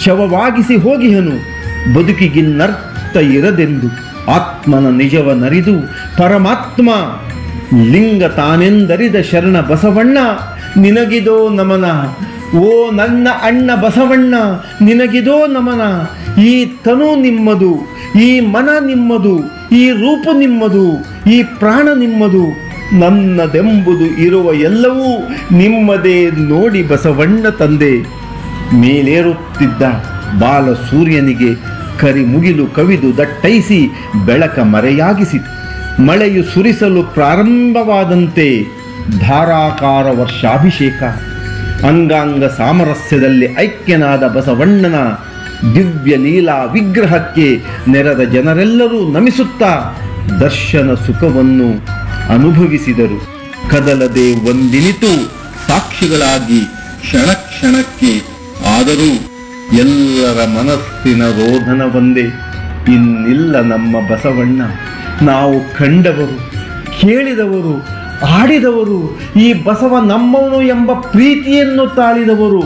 ಶವವಾಗಿಸಿ ಹೋಗಿಹನು ಬದುಕಿಗಿನ್ನರ್ಥ ಇರದೆಂದು. ಆತ್ಮನ ನಿಜವನರಿದು ಪರಮಾತ್ಮ ಲಿಂಗ ತಾನೆಂದರಿದ ಶರಣ ಬಸವಣ್ಣ ನಿನಗಿದೋ ನಮನ. ಓ ನನ್ನ ಅಣ್ಣ ಬಸವಣ್ಣ ನಿನಗಿದೋ ನಮನ. ಈ ತನು ನಿಮ್ಮದು, ಈ ಮನ ನಿಮ್ಮದು, ಈ ರೂಪ ನಿಮ್ಮದು, ಈ ಪ್ರಾಣ ನಿಮ್ಮದು. ನನ್ನದೆಂಬುದು ಇರುವ ಎಲ್ಲವೂ ನಿಮ್ಮದೇ ನೋಡಿ ಬಸವಣ್ಣ ತಂದೆ. ಮೇಲೇರುತ್ತಿದ್ದ ಬಾಲ ಸೂರ್ಯನಿಗೆ ಕರಿಮುಗಿಲು ಕವಿದು ದಟ್ಟೈಸಿ ಬೆಳಕ ಮರೆಯಾಗಿಸಿತು. ಮಳೆಯು ಸುರಿಸಲು ಪ್ರಾರಂಭವಾದಂತೆ ಧಾರಾಕಾರ ವರ್ಷಾಭಿಷೇಕ. ಅಂಗಾಂಗ ಸಾಮರಸ್ಯದಲ್ಲಿ ಐಕ್ಯನಾದ ಬಸವಣ್ಣನ ದಿವ್ಯ ಲೀಲಾ ವಿಗ್ರಹಕ್ಕೆ ನೆರೆದ ಜನರೆಲ್ಲರೂ ನಮಿಸುತ್ತಾ ದರ್ಶನ ಸುಖವನ್ನು ಅನುಭವಿಸಿದರು. ಕದಲದೆ ಒಂದಿನಿತು ಸಾಕ್ಷಿಗಳಾಗಿ ಕ್ಷಣ ಕ್ಷಣಕ್ಕೆ. ಆದರೂ ಎಲ್ಲರ ಮನಸ್ಸಿನ ರೋಧನ ಒಂದೇ, ಇನ್ನಿಲ್ಲ ನಮ್ಮ ಬಸವಣ್ಣ. ನಾವು ಕಂಡವರು, ಕೇಳಿದವರು, ಆಡಿದವರು, ಈ ಬಸವ ನಮ್ಮವನು ಎಂಬ ಪ್ರೀತಿಯನ್ನು ತಾಳಿದವರು.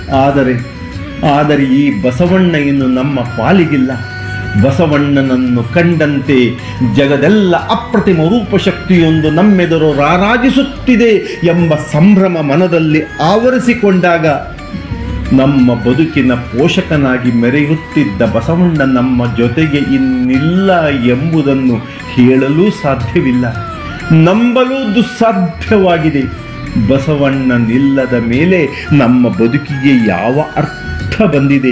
ಆದರೆ ಈ ಬಸವಣ್ಣ ಇನ್ನು ನಮ್ಮ ಪಾಲಿಗಿಲ್ಲ. ಬಸವಣ್ಣನನ್ನು ಕಂಡಂತೆ ಜಗದೆಲ್ಲ ಅಪ್ರತಿಮ ರೂಪಶಕ್ತಿಯೊಂದು ನಮ್ಮೆದುರು ರಾರಾಜಿಸುತ್ತಿದೆ ಎಂಬ ಸಂಭ್ರಮ ಮನದಲ್ಲಿ ಆವರಿಸಿಕೊಂಡಾಗ ನಮ್ಮ ಬದುಕಿನ ಪೋಷಕನಾಗಿ ಮೆರೆಯುತ್ತಿದ್ದ ಬಸವಣ್ಣ ನಮ್ಮ ಜೊತೆಗೆ ಇನ್ನಿಲ್ಲ ಎಂಬುದನ್ನು ಹೇಳಲೂ ಸಾಧ್ಯವಿಲ್ಲ, ನಂಬಲು ದುಸ್ಸಾಧ್ಯವಾಗಿದೆ. ಬಸವಣ್ಣನಿಲ್ಲದ ಮೇಲೆ ನಮ್ಮ ಬದುಕಿಗೆ ಯಾವ ಅರ್ಥ ಬಂದಿದೆ?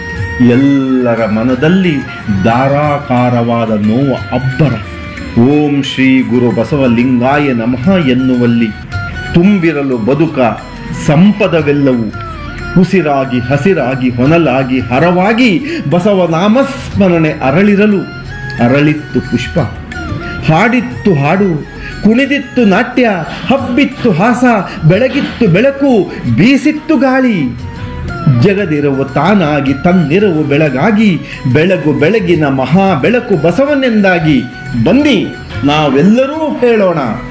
ಎಲ್ಲರ ಮನದಲ್ಲಿ ಧಾರಾಕಾರವಾದ ನೋವ ಅಬ್ಬರ. ಓಂ ಶ್ರೀ ಗುರು ಬಸವಲಿಂಗಾಯ ನಮಃ ಎನ್ನುವಲ್ಲಿ ತುಂಬಿರಲು ಬದುಕ ಸಂಪದವೆಲ್ಲವೂ ಉಸಿರಾಗಿ ಹಸಿರಾಗಿ ಹೊನಲಾಗಿ ಹರವಾಗಿ ಬಸವನಾಮಸ್ಮರಣೆ ಅರಳಿತ್ತು ಪುಷ್ಪ, ಹಾಡಿತ್ತು ಹಾಡು, ಕುಣಿದಿತ್ತು ನಾಟ್ಯ, ಹಬ್ಬಿತ್ತು ಹಾಸ, ಬೆಳಗಿತ್ತು ಬೆಳಕು, ಬೀಸಿತ್ತು ಗಾಳಿ. ಜಗದಿರವು ತಾನಾಗಿ ತನ್ನಿರವು ಬೆಳಗಾಗಿ ಬೆಳಗು ಬೆಳಗಿನ ಮಹಾ ಬೆಳಕು ಬಸವನೆಂದಾಗಿ. ಬನ್ನಿ ನಾವೆಲ್ಲರೂ ಹೇಳೋಣ.